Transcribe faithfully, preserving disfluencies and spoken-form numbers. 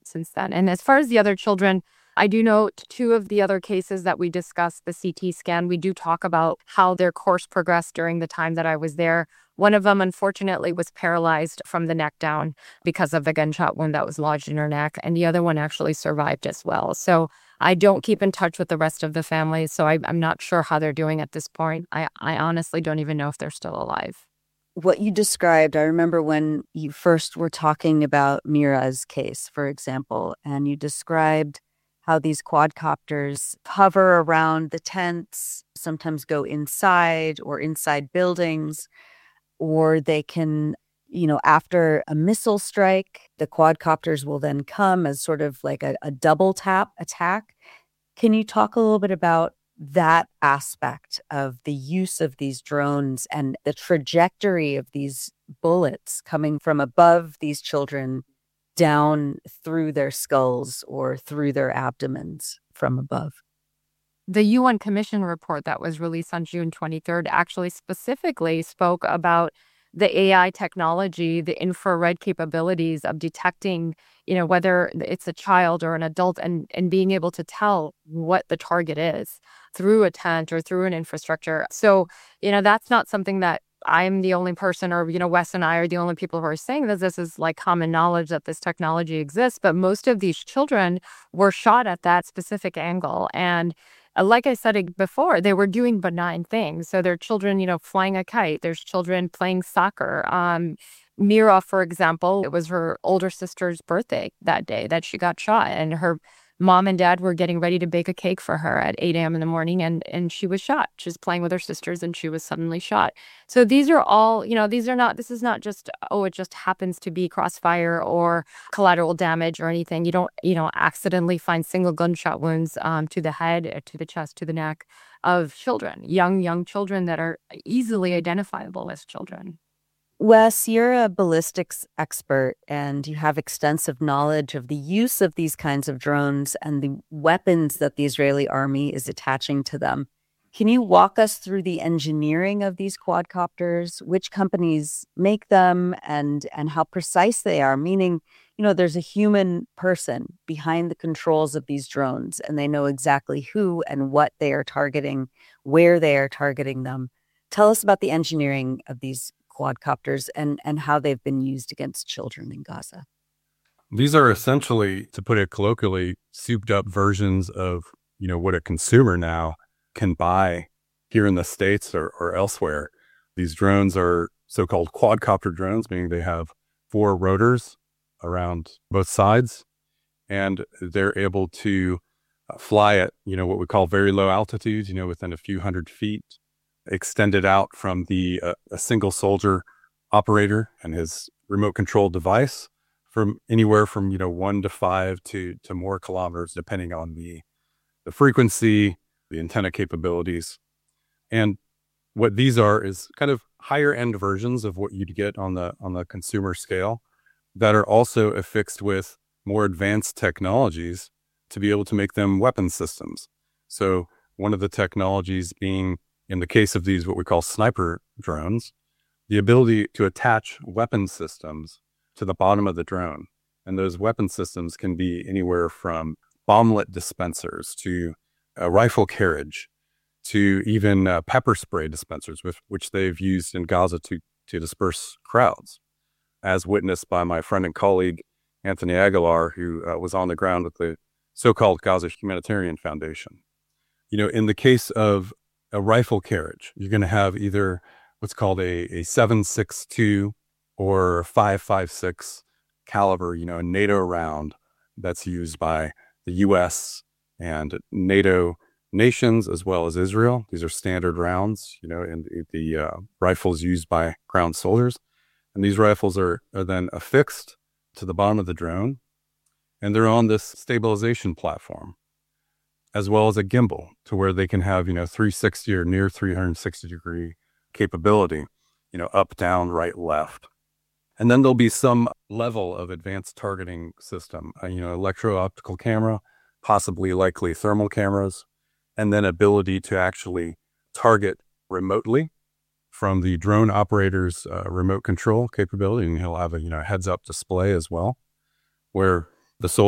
since then. And as far as the other children, I do note two of the other cases that we discussed, the C T scan, we do talk about how their course progressed during the time that I was there. One of them, unfortunately, was paralyzed from the neck down because of the gunshot wound that was lodged in her neck. And the other one actually survived as well. So I don't keep in touch with the rest of the family. So I, I'm not sure how they're doing at this point. I, I honestly don't even know if they're still alive. What you described, I remember when you first were talking about Mira's case, for example, and you described how these quadcopters hover around the tents, sometimes go inside or inside buildings, or they can, you know, after a missile strike, the quadcopters will then come as sort of like a, a double tap attack. Can you talk a little bit about that aspect of the use of these drones and the trajectory of these bullets coming from above these children down through their skulls or through their abdomens from above? The U N Commission report that was released on June twenty-third actually specifically spoke about the A I technology, the infrared capabilities of detecting, you know, whether it's a child or an adult, and, and being able to tell what the target is through a tent or through an infrastructure. So, you know, that's not something that I'm the only person, or, you know, Wes and I are the only people who are saying that. This is like common knowledge that this technology exists. But most of these children were shot at that specific angle. And uh, like I said before, they were doing benign things. So there are children, you know, flying a kite. There's children playing soccer. Um, Mira, for example, it was her older sister's birthday that day that she got shot. And her mom and dad were getting ready to bake a cake for her at eight a.m. in the morning, and and she was shot. She was playing with her sisters and she was suddenly shot. So these are all, you know, these are not, this is not just, oh, it just happens to be crossfire or collateral damage or anything. You don't, you know, accidentally find single gunshot wounds um, to the head, to the chest, to the neck of children, young, young children that are easily identifiable as children. Wes, you're a ballistics expert and you have extensive knowledge of the use of these kinds of drones and the weapons that the Israeli army is attaching to them. Can you walk us through the engineering of these quadcopters, which companies make them, and, and how precise they are? Meaning, you know, there's a human person behind the controls of these drones and they know exactly who and what they are targeting, where they are targeting them. Tell us about the engineering of these quadcopters and, and how they've been used against children in Gaza. These are essentially, to put it colloquially, souped up versions of, you know, what a consumer now can buy here in the States or, or elsewhere. These drones are so-called quadcopter drones, meaning they have four rotors around both sides, and they're able to uh, fly at, you know, what we call very low altitudes, you know, within a few hundred feet, extended out from the uh, a single soldier operator and his remote control device from anywhere from, you know, one to five to to more kilometers, depending on the the frequency, the antenna capabilities. And what these are is kind of higher end versions of what you'd get on the on the consumer scale that are also affixed with more advanced technologies to be able to make them weapon systems. So one of the technologies being, in the case of these, what we call sniper drones, the ability to attach weapon systems to the bottom of the drone. And those weapon systems can be anywhere from bomblet dispensers to a rifle carriage to even uh, pepper spray dispensers, with, which they've used in Gaza to, to disperse crowds, as witnessed by my friend and colleague, Anthony Aguilar, who uh, was on the ground with the so-called Gaza Humanitarian Foundation. You know, in the case of a rifle carriage, you're going to have either what's called a, a seven six two or five five six caliber, you know, a NATO round that's used by the U S and NATO nations as well as Israel. These are standard rounds, you know, and the, the uh, rifles used by ground soldiers. And these rifles are, are then affixed to the bottom of the drone, and they're on this stabilization platform, as well as a gimbal, to where they can have, you know, three sixty or near three sixty degree capability, you know, up, down, right, left. And then there'll be some level of advanced targeting system, uh, you know, electro-optical camera, possibly likely thermal cameras, and then ability to actually target remotely from the drone operator's uh, remote control capability. And he'll have a, you know, heads-up display as well, where the